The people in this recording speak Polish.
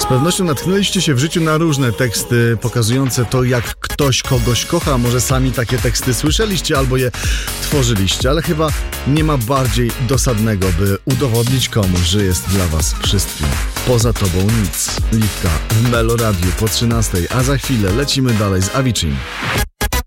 pewnością natknęliście się w życiu na różne teksty pokazujące to, jak ktoś kogoś kocha. Może sami takie teksty słyszeliście albo je tworzyliście, ale chyba nie ma bardziej dosadnego, by udowodnić komuś, że jest dla was wszystkim. Poza tobą nic. Liwka w Melo Radio po 13, a za chwilę lecimy dalej z Avicii.